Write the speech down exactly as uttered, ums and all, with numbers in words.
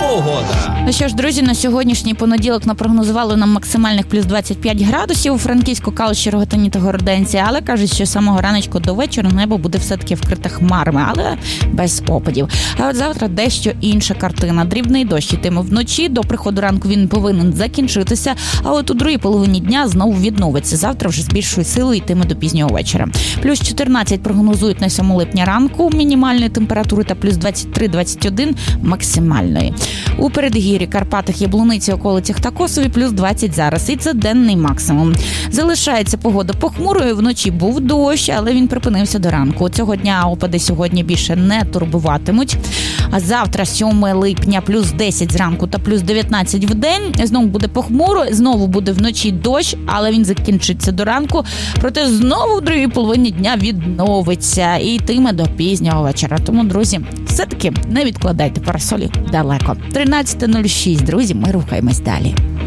погода. Ну що ж, друзі, на сьогоднішній понеділок напрогнозували нам максимальних плюс двадцять п'ять градусів у Франківську, Калуші, Рогатині та Городенці, але кажуть, що з самого раночку до вечора небо буде все-таки вкрите хмарами, але без опадів. А от завтра дещо інша картина. Дрібний дощ йтиме вночі, до приходу ранку він повинен закінчитися, а от у другій половині дня знову відновиться. Завтра вже з більшою силою йтиме до пізнього вечора. Плюс чотирнадцять прогнозують на сьомого липня ранку мінімальної температури та плюс двадцять три двадцять один максимальної. У Передгір'ї, Карпатах, Яблуниці, околицях та Косові плюс двадцять зараз. І це денний максимум. Залишається погода похмурою. Вночі був дощ, але він припинився до ранку. Цього дня опади сьогодні більше не турбуватимуть. А завтра, сьомого липня, плюс десять зранку та плюс дев'ятнадцять в день. Знову буде похмуро, знову буде вночі дощ, але він закінчиться до ранку. Проте знову в другій половині дня відновиться і йтиме до пізнього вечора. Тому, друзі, все-таки не відкладайте парасолі далеко. тринадцята нуль шість, друзі, ми рухаємось далі.